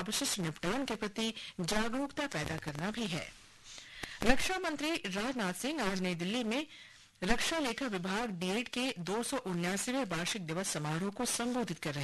अपशिष्ट निपटान के प्रति जागरूकता पैदा करना भी है। रक्षा मंत्री राजनाथ सिंह आज नई दिल्ली में रक्षा लेखा विभाग डीएड के 279वें वार्षिक दिवस समारोह को संबोधित कर रहे